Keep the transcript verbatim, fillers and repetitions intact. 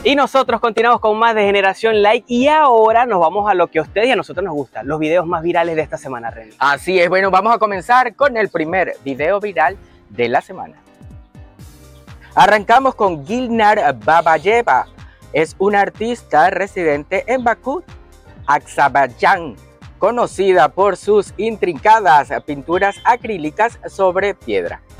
Y nosotros continuamos con más de Generación Like y ahora nos vamos a lo que a ustedes y a nosotros nos gusta, los videos más virales de esta semana, René. Así es, bueno, vamos a comenzar con el primer video viral de la semana. Arrancamos con Gülnar Babayeva. Es una artista residente en Bakú, Azerbaiyán, conocida por sus intrincadas pinturas acrílicas sobre piedra.